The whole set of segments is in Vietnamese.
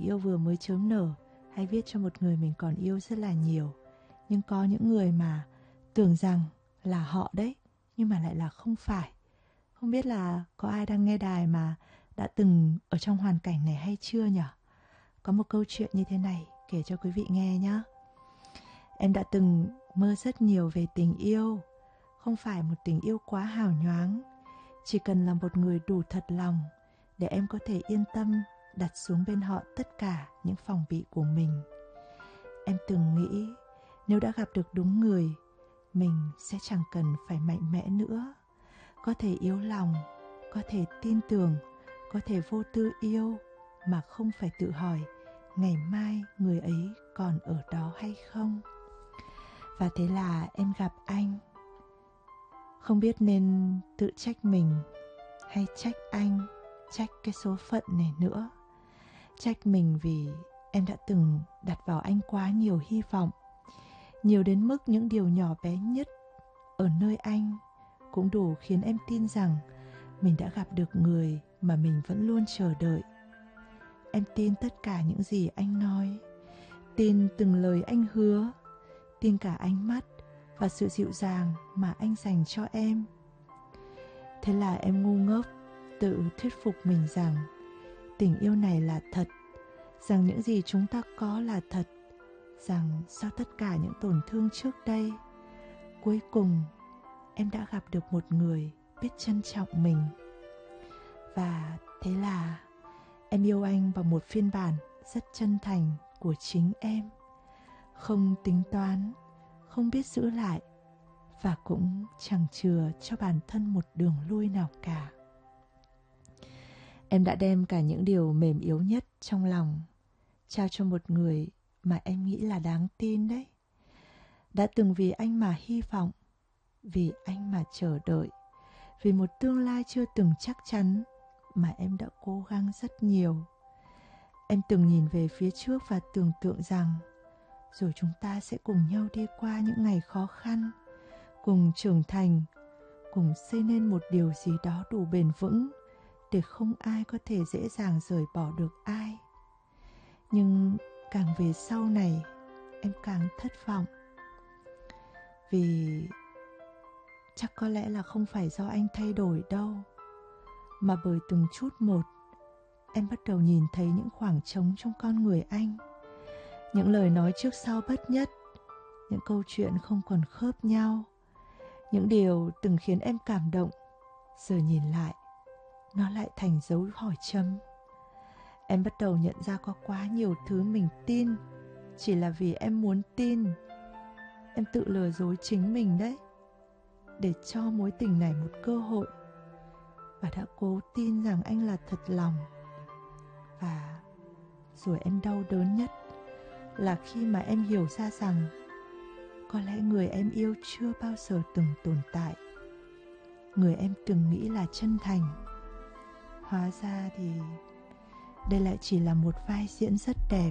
yêu vừa mới chớm nở hay viết cho một người mình còn yêu rất là nhiều. Nhưng có những người mà tưởng rằng là họ đấy, nhưng mà lại là không phải. Không biết là có ai đang nghe đài mà đã từng ở trong hoàn cảnh này hay chưa nhỉ? Có một câu chuyện như thế này kể cho quý vị nghe nhé. Em đã từng mơ rất nhiều về tình yêu. Không phải một tình yêu quá hào nhoáng, chỉ cần là một người đủ thật lòng để em có thể yên tâm đặt xuống bên họ tất cả những phòng bị của mình. Em từng nghĩ nếu đã gặp được đúng người, mình sẽ chẳng cần phải mạnh mẽ nữa. Có thể yếu lòng, có thể tin tưởng, có thể vô tư yêu mà không phải tự hỏi ngày mai người ấy còn ở đó hay không. Và thế là em gặp anh. Không biết nên tự trách mình hay trách anh, trách cái số phận này nữa. Trách mình vì em đã từng đặt vào anh quá nhiều hy vọng, nhiều đến mức những điều nhỏ bé nhất ở nơi anh cũng đủ khiến em tin rằng mình đã gặp được người mà mình vẫn luôn chờ đợi. Em tin tất cả những gì anh nói, tin từng lời anh hứa, tin cả ánh mắt và sự dịu dàng mà anh dành cho em. Thế là em ngu ngốc tự thuyết phục mình rằng tình yêu này là thật, rằng những gì chúng ta có là thật, rằng sau tất cả những tổn thương trước đây, cuối cùng em đã gặp được một người biết trân trọng mình. Và thế là em yêu anh bằng một phiên bản rất chân thành của chính em, không tính toán, không biết giữ lại, và cũng chẳng chừa cho bản thân một đường lui nào cả. Em đã đem cả những điều mềm yếu nhất trong lòng trao cho một người mà em nghĩ là đáng tin đấy. Đã từng vì anh mà hy vọng, vì anh mà chờ đợi, vì một tương lai chưa từng chắc chắn mà em đã cố gắng rất nhiều. Em từng nhìn về phía trước và tưởng tượng rằng rồi chúng ta sẽ cùng nhau đi qua những ngày khó khăn, cùng trưởng thành, cùng xây nên một điều gì đó đủ bền vững để không ai có thể dễ dàng rời bỏ được ai. Nhưng càng về sau này, em càng thất vọng. Vì chắc có lẽ là không phải do anh thay đổi đâu, mà bởi từng chút một, em bắt đầu nhìn thấy những khoảng trống trong con người anh. Những lời nói trước sau bất nhất, những câu chuyện không còn khớp nhau, những điều từng khiến em cảm động, giờ nhìn lại, nó lại thành dấu hỏi chấm. Em bắt đầu nhận ra có quá nhiều thứ mình tin chỉ là vì em muốn tin. Em tự lừa dối chính mình đấy, để cho mối tình này một cơ hội, và đã cố tin rằng anh là thật lòng. Và rồi em đau đớn nhất là khi mà em hiểu ra rằng có lẽ người em yêu chưa bao giờ từng tồn tại. Người em từng nghĩ là chân thành, hóa ra thì đây lại chỉ là một vai diễn rất đẹp.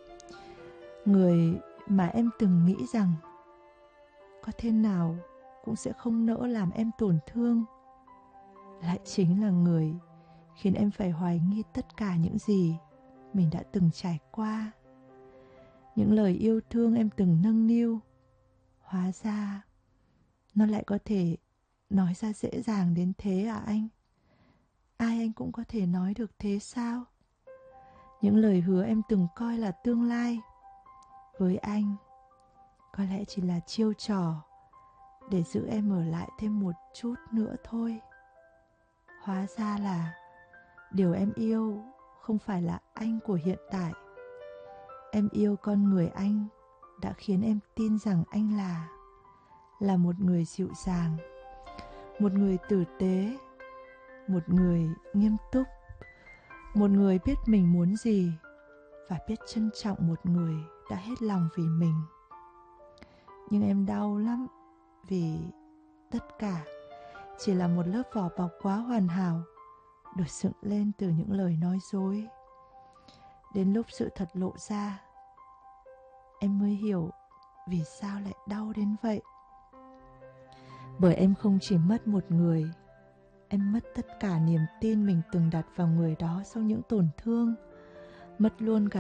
Người mà em từng nghĩ rằng có thế nào cũng sẽ không nỡ làm em tổn thương, lại chính là người khiến em phải hoài nghi tất cả những gì mình đã từng trải qua. Những lời yêu thương em từng nâng niu, hóa ra nó lại có thể nói ra dễ dàng đến thế à anh? Ai anh cũng có thể nói được thế sao? Những lời hứa em từng coi là tương lai, với anh có lẽ chỉ là chiêu trò để giữ em ở lại thêm một chút nữa thôi. Hóa ra là điều em yêu không phải là anh của hiện tại. Em yêu con người anh đã khiến em tin rằng anh là một người dịu dàng, một người tử tế, một người nghiêm túc, một người biết mình muốn gì và biết trân trọng một người đã hết lòng vì mình. Nhưng em đau lắm vì tất cả chỉ là một lớp vỏ bọc quá hoàn hảo được dựng lên từ những lời nói dối. Đến lúc sự thật lộ ra, em mới hiểu vì sao lại đau đến vậy. Bởi em không chỉ mất một người, em mất tất cả niềm tin mình từng đặt vào người đó sau những tổn thương, mất luôn cả